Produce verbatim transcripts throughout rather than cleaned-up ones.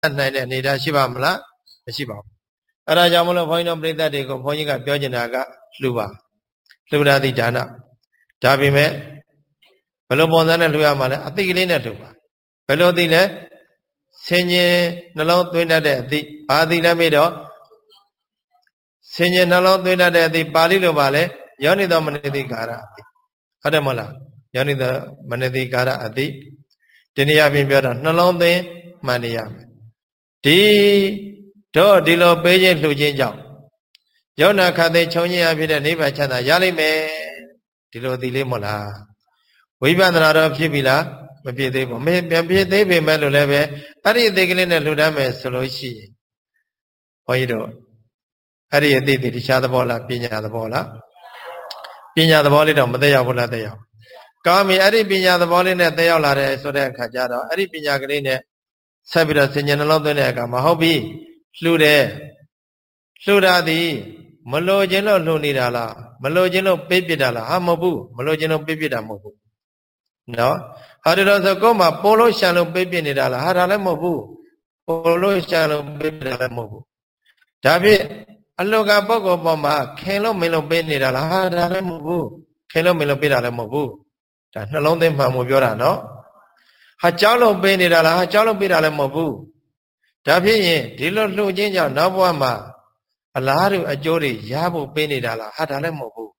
နိုင်တဲ့အနေအထားရှိပါမလားမရှိပါဘူးအဲ့ဒါကြောင့်မလို့ဘုန်းကြီးတို့ပြိဿတွေကိုဘုန်းကြီးကပြောချင်တာကလှူပါလှူတာဒီဒါနဒါပေမဲ့ဘယ်လိုပုံစံနဲ့လှူရမှာလဲအသိကလေးနဲ့လှူပါဘယ်လိုသိလဲဆင်ញင်နှလုံးသွင်းတတ်တဲ့အသိဘာသိလဲမေးတော့ဆင်ញင်နှလုံးသွင်းတတ်တဲ့အသိပါဠိလိုပါလဲယောနိသောမနတိကာရအသိဟုတ်တယ်မဟုတ်လားယောနိသောမနတိကာရအသိဒီနေရာပြင်ပြောတော့နှလုံးသွင်းမှန်နေရမယ်ဒီတော့ဒီလိုပေးခြင်းလှူခြင်းကြောင့်ယောနာခသိချုံခြင်းအဖြစ်တဲ့နိဗ္ဗာန်ချမ်းသာရလိမ့်မယ်ဒီလိုသိလေးမဟုတ်လားဝိပဿနာတော့ဖြစ်ပြီလားမဖြစ်သေးဘူးမပြန်ဖြစ်သေးပေမဲ့လို့လည်းပဲအဲ့ဒီအသိကလေးနဲ့လှူဒန်းမယ်ဆိုလို့ရှိရင်ဘုန်းကြီးတို့အဲ့ဒီအသိတခြားသဘောလားပညာသဘောလားပညာသဘောလေးတော့မသက်ရောက်ဘူးလားသက်ရောက်ကောင်းပြီအဲ့ဒီပညာသဘောလေးနဲ့သက်ရောက်လာတယ်ဆိုတဲ့အခါကျတော့အဲ့ဒီပညာကလေးနဲ့ဆက်ပြီးတော့ဆင်ញံနှလုံးသွင်းတဲ့အခါမှာဟုတ်ပြီလှူတယ်လှူတာသည်မလိုခြင်းလို့လှူနေတာလားမလိုခြင်းလို့ပေးပြတာလားဟာမဟုတ်ဘူးမလိုခြင်းလို့ပေးပြတာမဟုတ်ဘူးနော်ဟာဒီတော့ဆိုကိုယ်မှာပိုလို့ရှာလို့ပေးပြနေတာလားဟာဒါလည်းမဟုတ်ဘူးပိုလို့ရှာလို့ပေးပြတာလည်းမဟုတ်ဘူးဒါဖြင့်အလောကပုဂ္ဂိုလ်ပေါ်မှာခင်လို့မင်းလို့ပေးနေတာလားဟာဒါလည်းမဟုတ်ဘူးခင်လို့မင်းလို့ပေးတာလည်းမဟုတ်ဘူးဒါနှလုံးသွင်းမှန်မှုပြောတာနော်ဟာကြောက်လို့ပေးနေတာလားဟာကြောက်လို့ပေးတာလည်းမဟုတ်ဘူးဒါဖြစ်ရင်ဒီလိုလှူခြင်းကြောင့်နောက်ဘဝမှာအလားတူအကျိုးတွေရဖို့ပေးနေတာလားဟာဒါလည်းမဟုတ်ဘူး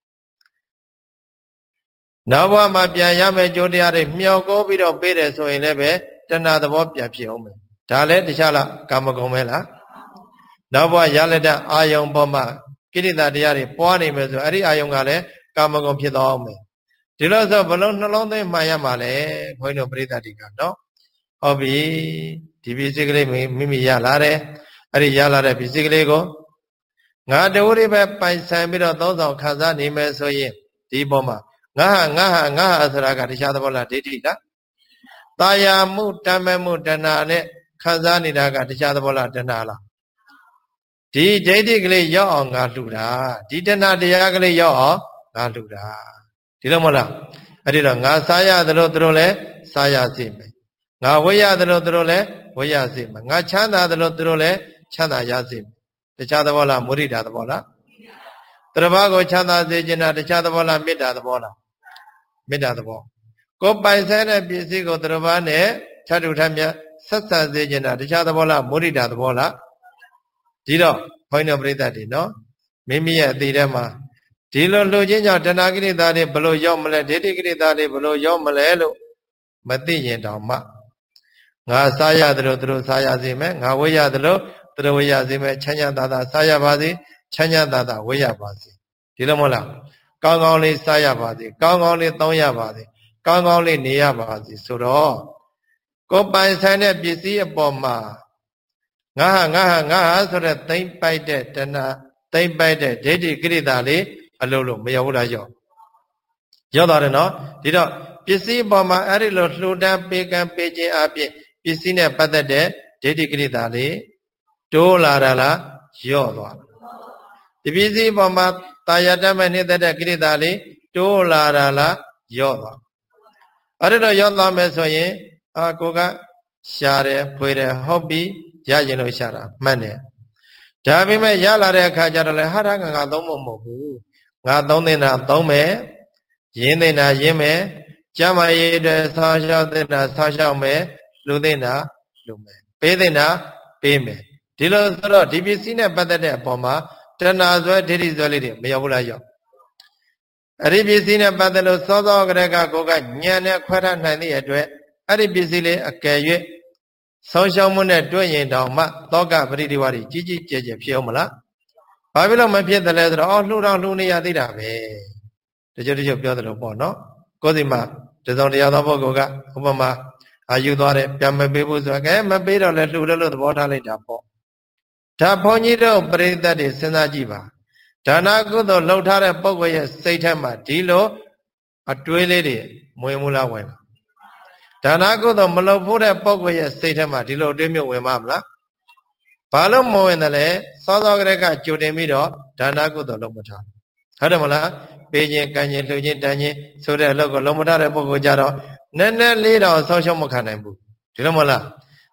နောက်ဘဝမှာပြန်ရမယ့်အကျိုးတရားတွေမျှော်ကိုပြီးတော့ပေးတယ်ဆိုရင်လည်းပဲတဏှာသဘောပြန်ဖြစ်အောင်မယ်ဒါလည်းတခြားလားကာမဂုဏ်ပဲလားနောက်ဘဝရလက်တဲ့အာယုံပေါ်မှာကိရိတာတရားတွေပွားနေမယ်ဆိုအဲ့ဒီအာယုံကလည်းကာမဂုဏ်ဖြစ်သွားအောင်မယ်ဒီလိုဆိုဘလုံးနှလုံးသွင်းမှန်ရမှာလေဘုန်းကြီးတို့ပရိသတ်တိကနော်ဟုတ်ပြီဒီပစ္စည်းကလေးမိမိရလာတယ်အဲ့ဒီရလာတဲ့ပစ္စည်းကလေးကိုငါတဝိပဲပိုင်ဆိုင်ပြီးတော့သုံးဆောင်ခံစားနေမယ်ဆိုရင်ဒီပေါ်မှာငါဟာငါဟာငါဟာဆိုတာကတရားသဘောလားဒိဋ္ဌိလားတာယာမှုတမ္မမှုတဏှာနဲ့ခံစားနေတာကတရားသဘောလားတဏှာလားဒီဒိဋ္ဌိကလေးရောက်အောင်ငါလှူတာဒီတဏှာတရားကလေးရောက်အောင်ငါလှူတာဒီလိုမဟုတ်လားအဲ့ဒီတော့ငါစားရသလိုသူတို့လည်းစားရစေမယ်ငါဝိရသလိုသူတို့လည်းဝိရစေမယ်ငါချမ်းသာသလိုသူတို့လည်းချမ်းသာရစေမယ်တခြားသဘောလားမုရိဒာသဘောလားတရဘာကိုချမ်းသာစေခြင်းတာတခြားသဘောလားမေတ္တာသဘောလားမေတ္တာသဘောကိုပိုင်ဆိုင်တဲ့ပစ္စည်းကိုတရဘာနဲ့ခြားတူထမ်းမြတ်ဆက်ဆံစေခြင်းတာတခြားသဘောလားမုရိဒာသဘောလားဒီတော့ဘုန်းကြီးတို့ပြိဿတွေနော်မိမိရဲ့အသေးထဲမှာဒီလိုလှူခြင်းကြောင့်တဏှာကိရိတာတွေဘလို့ရောက်မလဲဒိဋ္ဌိကိရိတာတွေဘလို့ရောက်မလဲလို့မသိရင်တောင်မှငါစားရတယ်လို့သူတို့စားရစေမယ်ငါဝေးရတယ်လို့သူတို့ဝေးရစေမယ်ချမ်းချမ်းသာသာစားရပါစေချမ်းချမ်းသာသာဝေးရပါစေဒီလိုမဟုတ်လားကောင်းကောင်းလေးစားရပါစေကောင်းကောင်းလေးသုံးရပါစေကောင်းကောင်းလေးနေရပါစေဆိုတော့ကိုပိုင်ဆိုင်တဲ့ပစ္စည်းအပေါ်မှာငါဟာငါဟာငါဟာဆိုတဲ့သိမ့်ပိုက်တဲ့တဏှာသိမ့်ပိုက်တဲ့ဒိဋ္ဌိကိရိတာလေးအလုံးလုံးမရောက်ဘူးလားရောက်ရောက်သွားတယ်နော်ဒီတော့ပစ္စည်းပေါ်မှာအဲ့ဒီလိုလှူဒန်းပေးကမ်းပေးခြင်းအပြင်ပစ္စည်းနဲ့ပတ်သက်တဲ့ဒိဋ္ဌိကိရိတာလေးတိုးလာတာလားယော့သွားဒီပစ္စည်းပေါ်မှာတာယာတမဲ့နေတဲ့ကိရိတာလေးတိုးလာတာလားယော့သွားအဲ့ဒီတော့ယော့သွားမယ်ဆိုရင်အာကိုကရှားတယ်ဖွေတယ်ဟုတ်ပြီရရင်လို့ရှာတာမှန်တယ်ဒါပေမဲ့ရလာတဲ့အခါကျတော့လေဟာရငါငါသုံးဖို့မဟုတ်ဘူးငါသုံးနေတာသုံးမယ်ရင်းနေတာရင်းမယ်ကျမ်းမာရေးအတွက်ဆောင်းလျှောက်နေတာဆောင်းလျှောက်မယ်လှူနေတာလှူမယ်ပေးနေတာပေးမယ်ဒီလိုဆိုတော့ဒီပစ္စည်းနဲ့ပတ်သက်တဲ့အပေါ်မှာတဏှာဇွဲဒိဋ္ဌိဇွဲလေးတွေမရောက်ဘူးလားရောက်အဲ့ဒီပစ္စည်းနဲ့ပတ်သက်လို့စောစောကတည်းကကိုကညံနဲ့ခွဲထားနိုင်တဲ့အတွက်အဲ့ဒီပစ္စည်းလေးအကယ်၍ဆောင်းရှောင်းမှုနဲ့တွေ့ရင်တောင်မှသောကပရိဒီဝါတွေကြီးကြီးကျယ်ကျယ်ဖြစ်အောင်မလားဘာဖြစ်လို့မဖြစ်တယ်လဲဆိုတော့အော်လှူတော့လှူနေရသေးတာပဲတချို့တချို့ပြောတယ်လို့ပေါ့နော်ကိုယ်စီမှာတစုံတရာသောပုဂ္ဂိုလ်ကဥပမာအာယူသွားတယ်ပြန်မပေးဘူးဆိုတော့ကဲမပေးတော့လဲလှူတယ်လို့သဘောထားလိုက်တာပေါ့ဒါဘုန်းကြီးတို့ပရိသတ်တွေစဉ်းစားကြည့်ပါဒါနကုသိုလ်လှုပ်ထားတဲ့ပုဂ္ဂိုလ်ရဲ့စိတ်ထဲမှာဒီလိုအတွေးလေးတွေမဝင်ဘူးလားဝင်လားဒါနကုသိုလ်မလှုပ်ဖို့တဲ့ပုဂ္ဂိုလ်ရဲ့စိတ်ထဲမှာဒီလိုအတွေးမျိုးဝင်ပါမလားဘာလို့မဝင်တယ်လဲစောစောကတည်းကကြိုတင်ပြီးတော့ဒါနကုသိုလ်လုပ်မထားဟုတ်တယ်မလားပေးခြင်းကံခြင်းလှူခြင်းတန်ခြင်းဆိုတဲ့အလုပ်ကိုလုပ်မထားတဲ့ပုဂ္ဂိုလ်ကြတော့နည်းနည်းလေးတော့ဆောင်းရှောင်းမခံနိုင်ဘူးဒီလိုမလား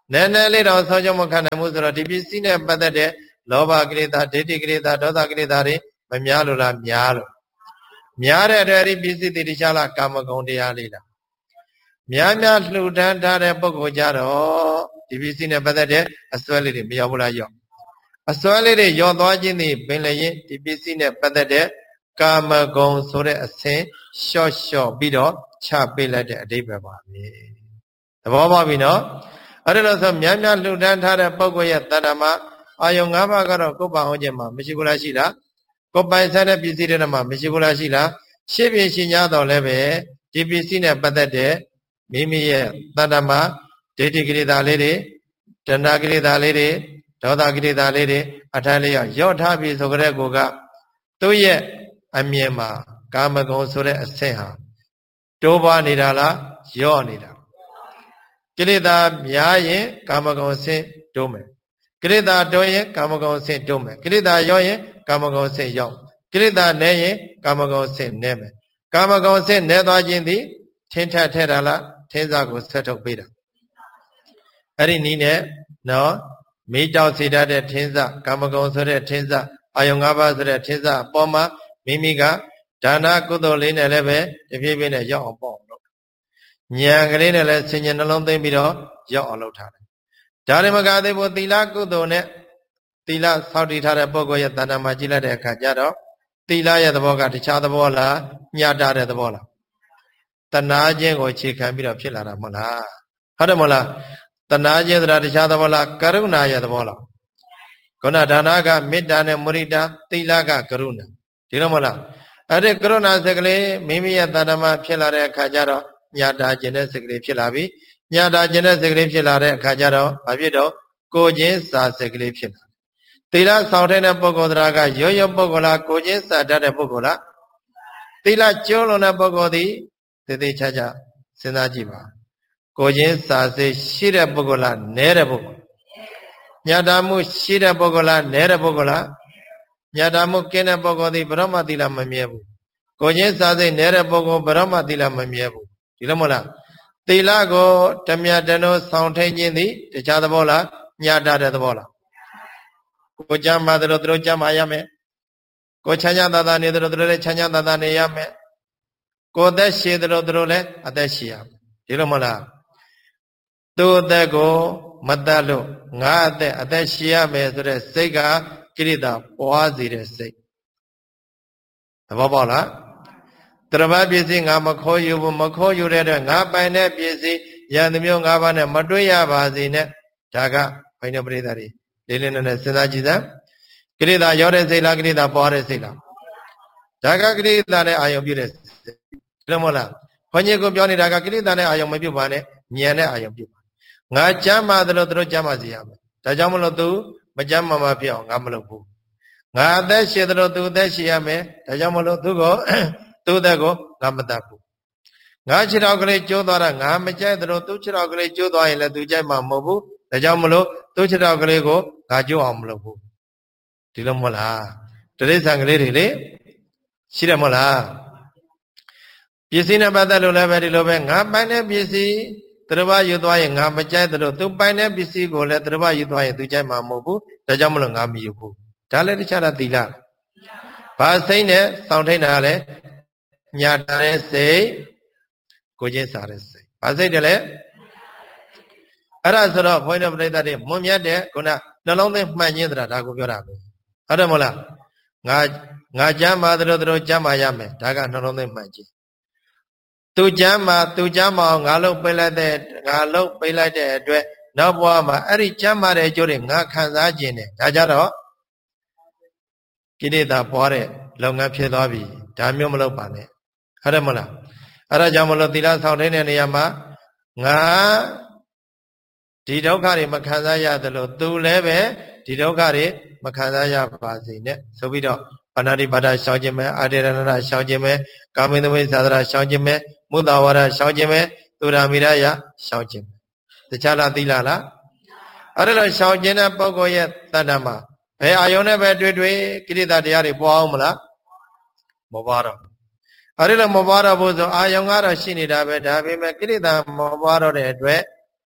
နည်းနည်းလေးတော့ဆုံးရှုံးမခံနိုင်ဘူးဆိုတော့ဒီပစ္စည်းနဲ့ပတ်သက်တဲ့လောဘကိလေသာဒိဋ္ဌိကိလေသာဒေါသကိလေသာတွေမများလို့လားများလို့များတဲ့အတွက်ဒီပစ္စည်းတွေတခြားလားကာမဂုဏ်တရားလေးလားများများလှူဒန်းထားတဲ့ပုဂ္ဂိုလ်ကြတော့ဒီပစ္စည်းနဲ့ပတ်သက်တဲ့အစွဲလေးတွေမရောက်ဘူးလားရောက်အစွဲလေးတွေရောသွားခြင်းသည်ပင်လည်းရင်ဒီပစ္စည်းနဲ့ပတ်သက်တဲ့ကာမဂုဏ်ဆိုတဲ့အစဉ်လျှော့လျှော့ပြီးတော့ချပေးလိုက်တဲ့အဓိပ္ပာယ်ပါပဲသဘောပေါက်ပြီနော်အဲ့ဒါလို့ဆိုများများလှူဒန်းထားတဲ့ပုဂ္ဂိုလ်ရဲ့တဏ္ဍာမှာအာယုံ၅ပါးကတော့ကိုယ်ပါအောင်ခြင်းမှာမရှိဘူးလားရှိလားကိုယ်ပိုင်ဆိုင်တဲ့ပစ္စည်းတွေမှာမရှိဘူးလားရှိလားရှင်းပြရှင်းကြတော့လည်းပဲဒီပစ္စည်းနဲ့ပတ်သက်တဲ့မိမိရဲ့တဏ္ဍာမှာဒိဋ္ဌိကိလေသာလေးတွေတဏှာကိလေသာလေးတွေဒေါသကိလေသာလေးတွေအထိုင်လေးရော့ထားပြီဆိုကြတဲ့ကိုကသူ့ရဲ့အမြင်မှာကာမဂုဏ်ဆိုတဲ့အဆင့်ဟာတိုးပွားနေတာလားရော့နေတာကိလေသာများရင်ကာမဂုဏ်အဆင့်တိုးမယ်ကိလေသာတိုးရင်ကာမဂုဏ်အဆင့်တိုးမယ်ကိလေသာရော့ရင်ကာမဂုဏ်အဆင့်ရောက်ကိလေသာနည်းရင်ကာမဂုဏ်အဆင့်နည်းမယ်ကာမဂုဏ်အဆင့်နည်းသွားခြင်းသည်ထင်းထက်ထဲတာလားထင်းစားကိုဆက်ထုတ်ပေးတာအဲ့ဒီနည်းနဲ့နော်မိတောက်စေတတ်တဲ့ထင်းစားကာမဂုဏ်ဆိုတဲ့ထင်းစားအာယုံ၅ပါးဆိုတဲ့ထင်းစားအပေါ်မှာမိမိကဒါနကုသိုလ်လေးနဲ့လည်းပဲတဖြည်းဖြည်းနဲ့ရောက်အောင်ပေါ့လို့ဉာဏ်ကလေးနဲ့လည်းဆင်ញံနှလုံးသိမ့်ပြီးတော့ရောက်အောင်လုပ်ထားတယ်ဒါရမကသေးဘူးသီလကုသိုလ်နဲ့သီလစောင့်တည်ထားတဲ့ပုဂ္ဂိုလ်ရဲ့တဏ္ဍာမှာကြည့်လိုက်တဲ့အခါကျတော့သီလရဲ့သဘောကတခြားသဘောလားညှတာတဲ့သဘောလားတဏှာခြင်းကိုခြေခံပြီးတော့ဖြစ်လာတာမဟုတ်လားဟုတ်တယ်မဟုတ်လားတဏှာခြင်းဆိုတာတခြားသဘောလားကရုဏာရဲ့သဘောလားခုနဒါနကမေတ္တာနဲ့မုရိဒာသီလကကရုဏာဒီလိုမဟုတ်လားအဲ့ဒီကရုဏာစိတ်ကလေးမိမိရဲ့တဏ္ဍာမှာဖြစ်လာတဲ့အခါကျတော့ညှတာခြင်းတဲ့စိတ်ကလေးဖြစ်လာပြီညှတာခြင်းတဲ့စိတ်ကလေးဖြစ်လာတဲ့အခါကျတော့ဘာဖြစ်တော့ကိုခြင်းစာစိတ်ကလေးဖြစ်လာသီလဆောင်တဲ့ပုဂ္ဂိုလ်တရားကရောရောပုဂ္ဂိုလ်လားကိုခြင်းစာတတ်တဲ့ပုဂ္ဂိုလ်လားသီလကျိုးလွန်တဲ့ပုဂ္ဂိုလ်သည်သေသေးချာချာစဉ်းစားကြည့်ပါကိုခြင်းစာစိတ်ရှိတဲ့ပုဂ္ဂိုလ်လားနည်းတဲ့ပုဂ္ဂိုလ်ညတာမှုရှိတဲ့ပုဂ္ဂိုလ်လားနည်းတဲ့ပုဂ္ဂိုလ်လားညတာမှုကင်းတဲ့ပုဂ္ဂိုလ်သည်ဘရောမသီလမမြဲဘူးကိုခြင်းစာစိတ်နည်းတဲ့ပုဂ္ဂိုလ်ဘရောမသီလမမြဲဘူးဒီလိုမဟုတ်လားသီလကိုတမြတ်တနိုးဆောင်ထိန်ခြင်းသည်တခြားသဘောလားညတာတဲ့သဘောလားကိုကြမ်းပါတယ်လို့သူတို့ကြမ်းပါရမယ်ကိုချမ်းချမ်းသာသာနေတယ်လို့သူတို့လည်းချမ်းချမ်းသာသာနေရမယ်ကိုအသက်ရှည်တယ်လို့သူတို့လည်းအသက်ရှည်ရမယ်ဒီလိုမဟုတ်လားသူ့အသက်ကိုမတတ်လို့ငါအသက်အသက်ရှည်ရမယ်ဆိုတဲ့စိတ်ကကိရိတာပွားစေတဲ့စိတ်သဘောပေါက်လားတရပတ်ပစ္စည်းငါမခေါ်ယူဘူးမခေါ်ယူတဲ့အတွက်ငါပိုင်တဲ့ပစ္စည်းရန်သူမျိုးငါးပါးနဲ့မတွေ့ရပါစေနဲ့ဒါကဘိုင်းတဲ့ပရိသတ်တွေလေးလေးနက်နက်စဉ်းစားကြည့်စမ်းကိရိတာရောတဲ့စိတ်လားကိရိတာပွားတဲ့စိတ်လားဒါကကိရိတာနဲ့အာယုံပြုတဲ့စိတ်ဒါမဟုတ်လားခွန်ကြီးကပြောနေတာကကိရိတာနဲ့အာယုံမပြုပါနဲ့ဉာဏ်နဲ့အာယုံပြုပါငါကြမ်းပါတယ်လို့သူတို့ကြမ်းပါစေရမယ်ဒါကြောင့်မလို့သူမကြမ်းမှမဖြစ်အောင်ငါမလုပ်ဘူးငါအသက်ရှည်တယ်လို့သူအသက်ရှည်ရမယ်ဒါကြောင့်မလို့သူကိုသူ့အသက်ကိုငါမတတ်ဘူးငါခြေတော်ကလေးကျိုးသွားတာငါမကြိုက်တယ်လို့သူ့ခြေတော်ကလေးကျိုးသွားရင်လည်းသူကြိုက်မှာမဟုတ်ဘူးဒါကြောင့်မလို့သူ့ခြေတော်ကလေးကိုငါကျိုးအောင်မလုပ်ဘူးဒီလိုမဟုတ်လားတိရစ္ဆာန်ကလေးတွေလေရှိတယ်မဟုတ်လားပစ္စည်းနဲ့ပတ်သက်လို့လည်းပဲဒီလိုပဲငါပိုင်တဲ့ပစ္စည်းသူတစ်ပါးယူသွားရင်ငါမကြိုက်တယ်လို့သူပိုင်တဲ့ပစ္စည်းကိုလည်းသူတစ်ပါးယူသွားရင်သူကြိုက်မှာမဟုတ်ဘူးဒါကြောင့်မလို့ငါမယူဘူးဒါလည်းတခြားတာသီလဘာစိတ်နဲ့စောင့်ထိန်တာလဲညာတာတဲ့စိတ်ကိုချင်းစားတဲ့စိတ်ဘာစိတ်တလဲအဲ့ဒါဆိုတော့ဘုန်းကြီးတို့ပြိဿတွေမွန်မြတ်တဲ့ခုနနှလုံးသွင်းမှန်ခြင်းဆိုတာဒါကိုပြောတာပဲဟုတ်တယ်မဟုတ်လားငါငါကြမ်းပါတို့တို့ကြမ်းပါရမယ်ဒါကနှလုံးသွင်းမှန်ခြင်းသူကြမ်းပါသူကြမ်းပါအောင်ငါလုံးပိတ်လိုက်တဲ့ငါလုံးပိတ်လိုက်တဲ့အတွက်နောက်ဘဝမှာအဲ့ဒီကြမ်းပါတဲ့အကျိုးတွေငါခံစားခြင်းတယ်ဒါကြတော့ကိလေသာပွားတဲ့လုပ်ငန်းဖြစ်သွားပြီဒါမျိုးမလုပ်ပါနဲ့ဟုတ်တယ်မဟုတ်လားအဲ့ဒါကြောင့်မလို့သီလဆောင်တဲ့နေရာမှာငါဒီဒုက္ခတွေမခံစားရသလိုသူလည်းပဲဒီဒုက္ခတွေမခံစားရပါစေနဲ့ဆိုပြီးတော့ပါဏာတိပါဒရှောင်ခြင်းပဲအာတေရဏရှောင်ခြင်းပဲကာမိသမိသာသနာရှောင်ခြင်းပဲမုဒ္ဒဝါဒရှောင်ခြင်းပဲသူရာမိရယရှောင်ခြင်းပဲတခြားလားသီလလားအဲ့ဒါလို့ရှောင်ခြင်းတဲ့ပုဂ္ဂိုလ်ရဲ့တဏ္ဍာမှာဘယ်အာယုန်နဲ့ပဲတွေ့တွေ့ကိလေသာတရားတွေပွားအောင်မလားမပွားတော့အဲ့ဒါလို့မပွားတော့ဘူးဆိုအာယုန်ကတော့ရှိနေတာပဲဒါပေမဲ့ကိလေသာမပွားတော့တဲ့အတွက်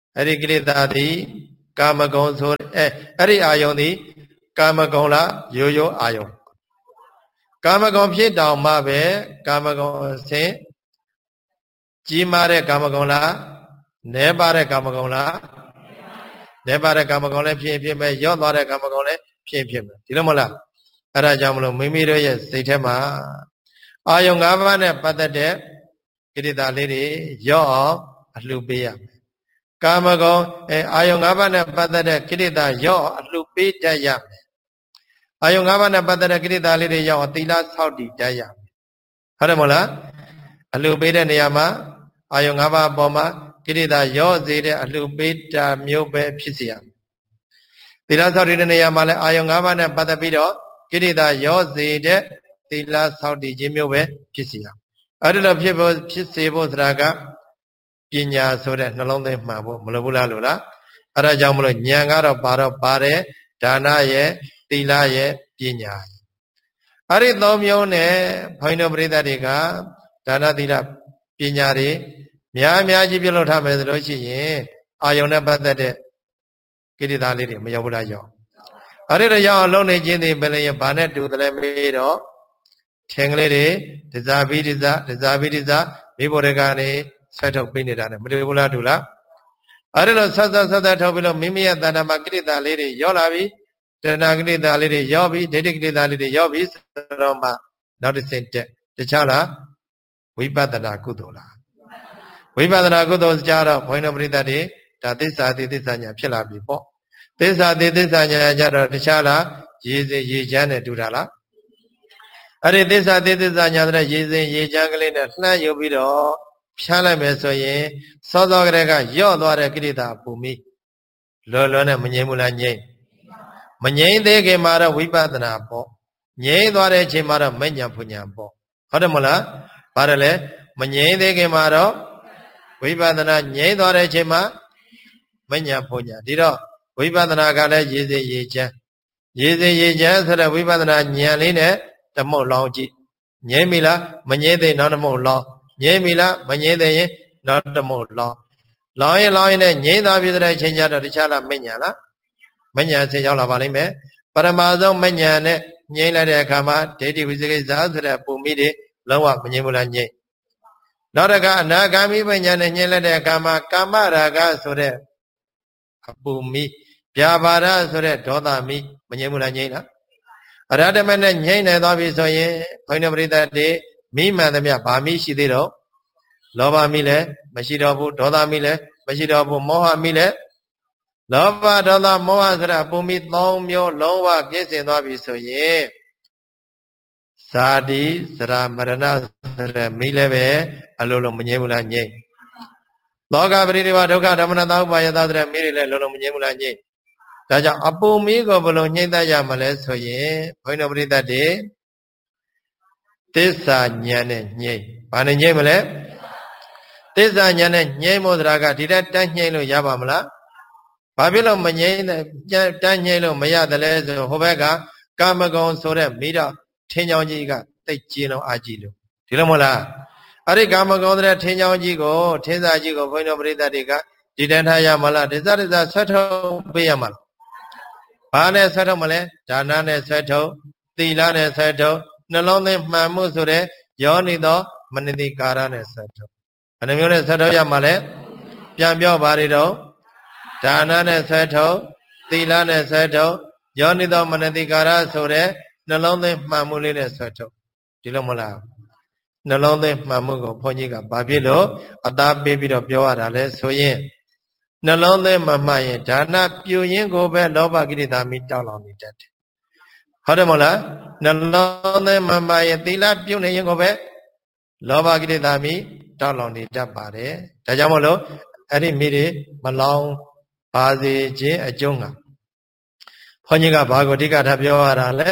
အဲ့ဒီကိလေသာသည်ကာမဂုဏ်ဆိုအဲအဲ့ဒီအာယုန်သည်ကာမဂုဏ်လားရိုးရိုးအာယုန်ကာမဂုဏ်ဖြစ်တောင်မှပဲကာမဂုဏ်အစဉ်ကြီးမားတဲ့ကာမဂုဏ်လားနည်းပါတဲ့ကာမဂုဏ်လားနည်းပါတဲ့ကာမဂုဏ်လည်းဖြစ်ဖြစ်မဲ့ရော့သွားတဲ့ကာမဂုဏ်လည်းဖြစ်ဖြစ်မဲ့ဒီလိုမဟုတ်လားအဲ့ဒါကြောင့်မလို့မိမိတို့ရဲ့စိတ်ထဲမှာအာယုံ၅ပါးနဲ့ပတ်သက်တဲ့ကိလေသာလေးတွေရော့အောင်အလှူပေးရမယ်ကာမဂုဏ်အဲအာယုံ၅ပါးနဲ့ပတ်သက်တဲ့ကိလေသာရော့အလှူပေးတတ်ရမယ်အာယုံ၅ပါးနဲ့ပတ်သက်တဲ့ကိလေသာလေးတွေရော့သီလဆောက်တည်တတ်ရမယ်ဟုတ်တယ်မဟုတ်လားအလှူပေးတဲ့နေရာမှာအာယုံ၅ပါးအပေါ်မှာကိလေသာရော့စေတဲ့အလှူပေးတာမျိုးပဲဖြစ်စေရမယ်သီလဆောက်တည်တဲ့နေရာမှာလည်းအာယုံ၅ပါးနဲ့ပတ်သက်ပြီးတော့ကိလေသာရော့စေတဲ့သီလဆောက်တည်ခြင်းမျိုးပဲဖြစ်စေရမယ်အဲ့ဒီလိုဖြစ်ဖို့ဖြစ်စေဖို့ဆိုတာကပညာဆိုတဲ့နှလုံးသွင်းမှန်ဖို့မလိုဘူးလားလို့လားအဲ့ဒါကြောင့်မလို့ဉာဏ်ကတော့ပါတော့ပါတယ်ဒါနရဲ့သီလရဲ့ပညာအဲ့ဒီသုံးမျိုးနဲ့ဘုန်းတော်ပရိသတ်တွေကဒါနသီလပညာတွေများအများကြီးပြုလုပ်ထားမယ်ဆိုလို့ရှိရင်အာယုန်နဲ့ပတ်သက်တဲ့ကိလေသာလေးတွေမရောက်ဘူးလားရောက်အဲ့ဒီတော့ရောက်အောင်လုပ်နေခြင်းတွေဘယ်လဲဘာနဲ့တူတယ်လဲမေးတော့ထင်ကလေးတွေဒဇာဘိဒဇာဒဇာဘိဒဇာမိဘတွေကနေဆွဲထုတ်ပေးနေတာနဲ့မတူဘူးလားတူလားအဲ့ဒါလို့ဆက်ဆက်ဆက်ဆက်ထုတ်ပြီးလို့မိမိရဲ့တဏ္ဍာမှာကိလေသာလေးတွေရောလာပြီတဏ္ဍာကိလေသာလေးတွေရောပြီဒိဋ္ဌိကိလေသာလေးတွေရောပြီဆိုတော့မှနောက်တစ်ဆင့်တက်တခြားလားဝိပဿနာကုသိုလ်လားဝိပဿနာကုသိုလ်ကြတော့ဘုန်းတော်ပရိသတ်တွေဒါသစ္စာတိသစ္စာညာဖြစ်လာပြီပေါ့သစ္စာတိသစ္စာညာကြတော့တခြားလားရေစင်ရေချမ်းနဲ့တူတာလားအဲ့ဒီသစ္စာတိသစ္စာညာတဲ့ရေစင်ရေချမ်းကလေးနဲ့လှမ်းယူပြီးတော့ဖြန်းလိုက်မယ်ဆိုရင်စောစောကလေးကယော့သွားတဲ့ကိလေသာပူမိလောလောနဲ့မငြိမ်ဘူးလားငြိမ်မငြိမ်သေးခင်မှာတော့ဝိပဿနာပေါ့ငြိမ်သွားတဲ့အချိန်မှာတော့မဉ္ဇဉ်ပူညာပေါ့ဟုတ်တယ်မလားဘာတယ်လဲမငြိမ်သေးခင်မှာတော့ဝိပဿနာငြိမ်သွားတဲ့အချိန်မှာမဉ္ဇဉ်ပူညာဒီတော့ဝိပဿနာကလည်းရေစင်ရေချမ်းရေစင်ရေချမ်းဆိုတဲ့ဝိပဿနာဉာဏ်လေးနဲ့တမုတ်လောင်းကြည့်ငြိမ်ပြီလားမငြိမ်သေးနောက်တမုတ်လောင်းငြိမ်ပြီလားမငြိမ်သေးရင်နောက်တမုတ်လောင်းလောင်းရင်လောင်းရင်နဲ့ငြိမ်သွားပြီဆိုတဲ့အချိန်ကျတော့တခြားလားမဉ္ဇဉ်လားမဉ္ဇဉ်အချိန်ရောက်လာပါလိမ့်မယ်ပရမဇုံမဉ္ဇဉ်နဲ့ငြိမ်လိုက်တဲ့အခါမှာဒိဋ္ဌိဝိသေကိစ္စဆိုတဲ့ပုံမိတွေလုံးဝမငြိမ်ဘူးလားငြိမ်နောက်တစ်ခါအနာဂါမိပညာနဲ့ညှင်းလိုက်တဲ့အခါမှာကာမရာဂဆိုတဲ့အပူမိဗျာပါဒဆိုတဲ့ဒေါသမိမငြိမ်ဘူးလားငြိမ်လားအရဟတမနဲ့ငြိမ်နေသွားပြီဆိုရင်ဘုန်းတော်ပရိသတ်တွေမိမှန်သမျှဗာမိရှိသေးတော့လောဘမိလည်းမရှိတော့ဘူးဒေါသမိလည်းမရှိတော့ဘူးမောဟမိလည်းလောဘဒေါသမောဟဆိုတဲ့အပူမိသုံးမျိုးလုံးဝပြည့်စင်သွားပြီဆိုရင်ဇာတိစရမရဏဆိုတဲ့မိလည်းပဲအလိုလိုမငြိမ်ဘူးလားငြိမ်လောကပရိနိဗ္ဗာန်ဒုက္ခဓမ္မနတဥပါယသဆိုတဲ့မိတွေလည်းလိုလိုမငြိမ်ဘူးလားငြိမ်ဒါကြောင့်အပူမိကိုဘယ်လိုညှိတတ်ရမလဲဆိုရင်ဘုန်းတော်ပရိသတ်တွေသစ္စာဉာဏ်နဲ့ညှိဘာနဲ့ညှိမလဲသစ္စာဉာဏ်နဲ့ညှိမို့ဆိုတာကဒီတက်တန်းညှိလို့ရပါမလားဘာဖြစ်လို့မညှိတန်းညှိလို့မရတယ်လဲဆိုဟိုဘက်ကကာမဂုဏ်ဆိုတဲ့မိတော့ထင်းချောင်းကြီးကတိတ်ကျင်းလုံးအားကြီးလို့ဒီလိုမဟုတ်လားအဲ့ဒီကာမဂုဏ်တဲ့ထင်းချောင်းကြီးကိုထင်းစာကြီးကိုဘုန်းတော်ပရိသတ်တွေကဒီတန်းထားရမလားဒသဒသဆွတ်ထုတ်ပေးရမလားဘာနဲ့ဆွတ်ထုတ်မလဲဒါနနဲ့ဆွတ်ထုတ်သီလနဲ့ဆွတ်ထုတ်နှလုံးသွင်းမှန်မှုဆိုတဲ့ယောနိသောမနတိကာရနဲ့ဆွတ်ထုတ်ဘယ်နှမျိုးနဲ့ဆွတ်ထုတ်ရမှာလဲပြန်ပြောပါရတော့ဒါနနဲ့ဆွတ်ထုတ်သီလနဲ့ဆွတ်ထုတ်ယောနိသောမနတိကာရဆိုတဲ့နှလုံးသွင်းမှန်မှုလေးနဲ့ဆွတ်ထုတ်ဒီလိုမလားနှလုံးသွင်းမှန်မှုကိုဘုန်းကြီးကဘာဖြစ်လို့အသာပေးပြီးတော့ပြောရတာလဲဆိုရင်နှလုံးသွင်းမမှန်ရင်ဒါနပြူရင်းကိုပဲလောဘကိလေသာမိတောက်လောင်နေတတ်တယ်ဟုတ်တယ်မဟုတ်လားနှလုံးသွင်းမမှန်ရင်သီလပြုနေရင်ကိုပဲလောဘကိလေသာမိတောက်လောင်နေတတ်ပါတယ်ဒါကြောင့်မို့လို့အဲ့ဒီမိတွေမလောင်ပါစေခြင်းအကျုံးကဘုန်းကြီးကဘာကိုအဓိကထားပြောရတာလဲ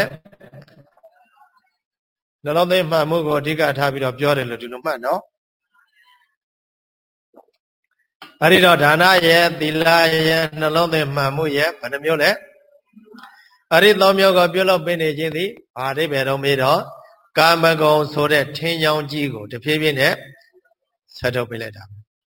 နှလုံးသွင်းမှန်မှုကိုအဓိကထားပြီးတော့ပြောတယ်လို့ဒီလိုမှတ်နော်အဲ့ဒီတော့ဒါနရဲ့သီလရဲ့နှလုံးသွင်းမှန်မှုရဲ့ဘယ်နှမျိုးလဲအဲ့ဒီသုံးမျိုးကိုပြုလုပ်ပေးနေခြင်းသည်ဘာအဓိပ္ပာယ်တော့မေးတော့ကာမဂုဏ်ဆိုတဲ့ထင်းချောင်းကြီးကိုတဖြည်းဖြည်းနဲ့ဆက်ထုတ်ပေးလိုက်တာ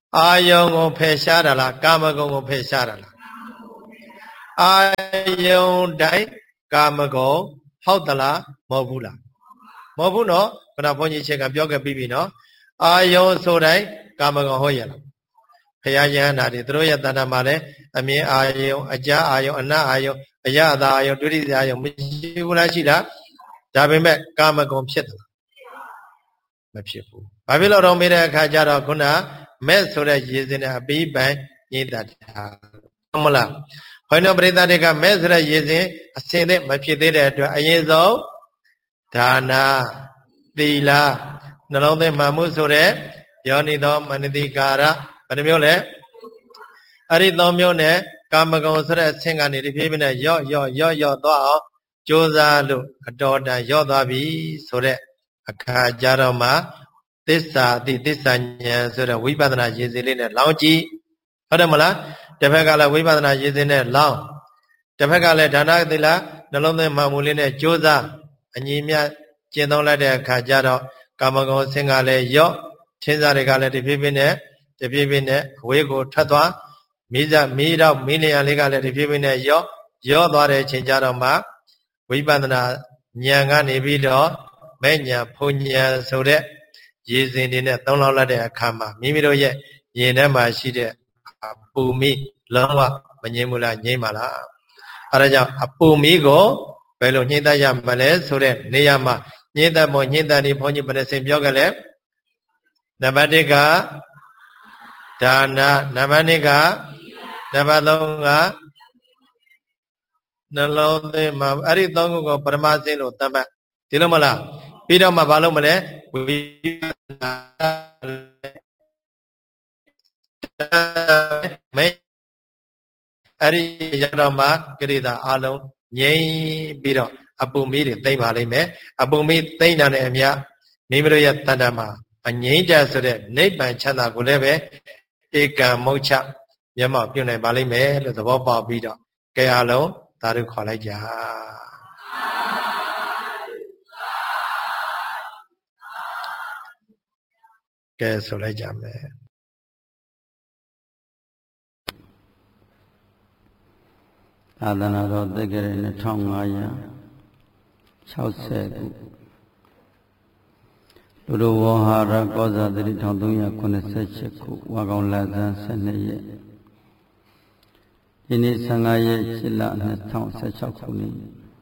အာယုံကိုဖယ်ရှားတာလားကာမဂုဏ်ကိုဖယ်ရှားတာလားအာယုံတိုင်းကာမဂုဏ်ဟုတ်သလားမဟုတ်ဘူးလားမဟုတ်ဘူးနော်ခဏဘုန်းကြီးချက်ကပြောခဲ့ပြီးပြီနော်အာယုံဆိုတိုင်းကာမဂုဏ်ဟုတ်ရလားဘုရားယဟန္တာတွေသူတို့ရဲ့တဏ္ဍာမှာလည်းအမြင်အာယုံအကြာအာယုံအနတ်အာယုံအယအသာအာယုံဒုတိယအာယုံမရှိဘူးလားရှိလားဒါပေမဲ့ကာမဂုဏ်ဖြစ်တယ်မဖြစ်ဘူးဘာဖြစ်လို့တော့မေးတဲ့အခါကျတော့ခုနမဲ့ဆိုတဲ့ရေစင်နဲ့အပီးပိုင်ညိတတာဟုတ်မလားဘုန်းတော်ပရိသတ်တွေကမဲ့ဆိုတဲ့ရေစင်အစင်သက်မဖြစ်သေးတဲ့အတွက်အရင်ဆုံးဒါနာသီလနှလုံးသွင်းမှမှုဆိုတဲ့ယောနိသောမနတိကာရဘယ်နှမျိုးလဲအဲ့ဒီသုံးမျိုးနဲ့ကာမဂုဏ်ဆိုတဲ့အဆင့်ကနေဒီဖြည်းဖြည်းနဲ့ရော့ရော့ရော့ရော့သွားအောင်ကြိုးစားလို့အတော်တန်ရော့သွားပြီဆိုတဲ့အခါကြတော့မှသစ္စာအတိသစ္စာဉာဏ်ဆိုတဲ့ဝိပဿနာရည်စည်လေးနဲ့လောင်းကြည့်ဟုတ်တယ်မလားတစ်ဖက်ကလည်းဝိပဿနာရည်စည်နဲ့လောင်းတစ်ဖက်ကလည်းဒါနသီလနှလုံးသွင်းမှမှုလေးနဲ့ကြိုးစားအညီမြကျင့်သုံးလိုက်တဲ့အခါကျတော့ကာမဂုဏ်အဆင့်ကလည်းရော့ချင်းစားတွေကလည်းတဖြည်းဖြည်းနဲ့တဖြည်းဖြည်းနဲ့အဝေးကိုထပ်သွားမိဇမီးတော့မီးနေရလေးကလည်းတဖြည်းဖြည်းနဲ့ရော့ရော့သွားတဲ့အချိန်ကျတော့မှဝိပဿနာဉာဏ်ကနေပြီးတော့မဲ့ဉာဏ်ဖုန်ဉာဏ်ဆိုတဲ့ရည်စင်တွေနဲ့သုံးလောက်လိုက်တဲ့အခါမှာမိမိတို့ရဲ့ဉာဏ်ထဲမှာရှိတဲ့အပူမီးလုံးဝမငြိမ်းဘူးလားငြိမ်းပါလားအဲဒါကြောင့်အပူမီးကိုဘယ်လိုညှိတတ်ရမလဲဆိုတဲ့နေရာမှာညှိတတ်ဖို့ညှိတတ်ဒီဘုန်းကြီးပရိသေပြောကြလဲနံပါတ်၁ကဒါနနံပါတ်၂ကနံပါတ်၃ကနှလုံးသွင်းမှာအဲ့ဒီသုံးခုကိုပရမစင်းလို့သတ်မှတ်ဒီလိုမလားပြီးတော့မှဘာလို့မလဲဝိပဿနာမဲအဲ့ဒီရတော့မှကိရိတာအလုံးငြိမ့်ပြီးတော့အပူမီးတွေသိမ့်ပါလိမ့်မယ်အပူမီးသိမ့်တာနဲ့အမြမိမိတို့ရဲ့တဏ္ဍာမှာအငြိမ့်ကြဆိုတဲ့နိဗ္ဗာန်ချမ်းသာကိုလည်းပဲဧကံမုတ်ချမျက်မှောက်ပြုနိုင်ပါလိမ့်မယ်လို့သဘောပေါက်ပြီးတော့ကဲအလုံးသာဓုခေါ်လိုက်ကြကဲဆိုလိုက်ကြမယ်သာသနာတော်တက္ကရာနှစ်ထောင်ငါးရာခြောက်ဆယ်ခုလူတော်ဝဟာရကောဇာတိတစ်ထောင်သုံးရာခုနှစ်ဆယ်ရှစ်ခုဝါကောင်လဆန်းဆယ်နှစ်ရက်ဒီနေ့ဆယ်ငါးရက်ရှစ်လနှစ်ထောင်ဆယ်ခြောက်ခုနှစ်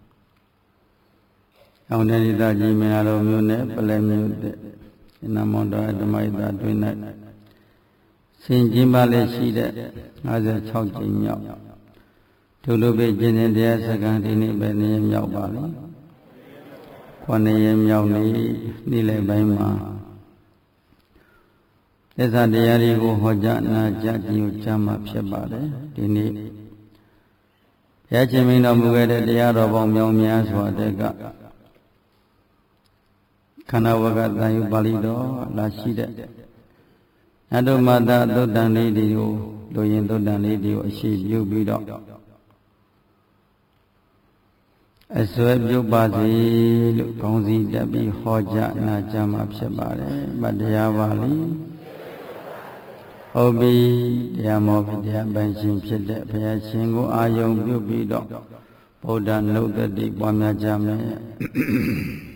အောင်တဲ့ဒေသကြီးမင်္ဂလာတော်မြို့နယ်ပလဲမြို့တဲ့နမွန်တော်ဓမ္မယတာတွင်၌ဆင်ကျင်းပါလေရှိတဲ့ငါးဆယ်ခြောက်ကြိမ်မြောက်ဒုလူပိကျင့်တဲ့တရားစကားဒီနေ့ပဲနေမြောက်ပါလိမ့်ခொနည်းရက်မြောက်နေ့နေ့လယ်ပိုင်းမှာသစ္စာတရားတွေကိုဟောကြားနာကြားကြည်ညိုကြားမှာဖြစ်ပါတယ်ဒီနေ့ဘုရားရှင်မင်းတော်မူခဲ့တဲ့တရားတော်ပေါင်းမြောင်များစွာတဲ့ကခန္ဓာဝကတန်ယူပါဠိတော်လာရှိတဲ့နတ်တို့မာတာသုတ်တန်လေးတွေကိုလူရင်သုတ်တန်လေးတွေကိုအရှိပြုပြီးတော့အစွဲပြုပါစေလို့ကောင်းစီတက်ပြီးဟောကြားနာကြားမှာဖြစ်ပါတယ်။ဗတ္တရားပါဠိဟုတ်ပြီတရားမောပြီတရားပိုင်ရှင်ဖြစ်တဲ့ဘုရားရှင်ကိုအာယုံပြုပြီးတော့ဗုဒ္ဓနုဒ္ဓတိပွားများကြမယ်။